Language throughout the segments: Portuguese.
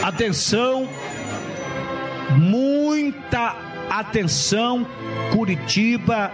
Atenção, muita atenção, Curitiba,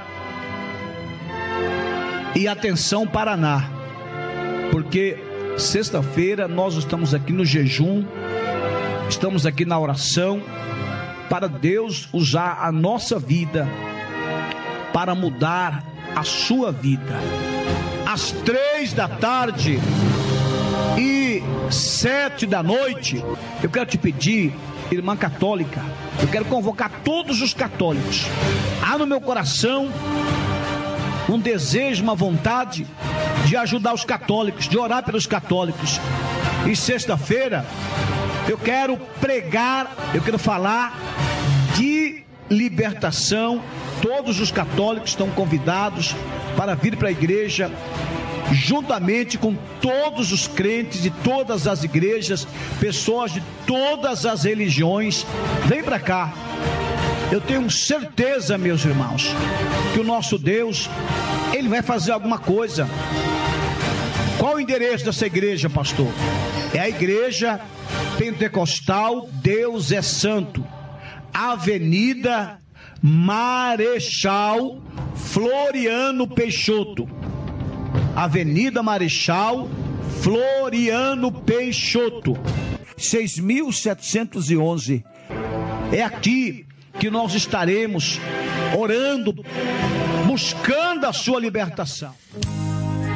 e atenção, Paraná, porque sexta-feira nós estamos aqui no jejum, estamos aqui na oração, para Deus usar a nossa vida, para mudar a sua vida. Às 15h e 19h, eu quero te pedir, irmã católica, eu quero convocar todos os católicos. Há no meu coração um desejo, uma vontade de ajudar os católicos, de orar pelos católicos. E sexta-feira eu quero pregar, eu quero falar de libertação. Todos os católicos estão convidados para vir para a igreja, juntamente com todos os crentes de todas as igrejas, pessoas de todas as religiões. Vem para cá. Eu tenho certeza, meus irmãos, que o nosso Deus, Ele vai fazer alguma coisa. Qual o endereço dessa igreja, pastor? É a Igreja Pentecostal Deus é Santo, Avenida Marechal Floriano Peixoto. Avenida Marechal Floriano Peixoto, 6.711. É aqui que nós estaremos orando, buscando a sua libertação.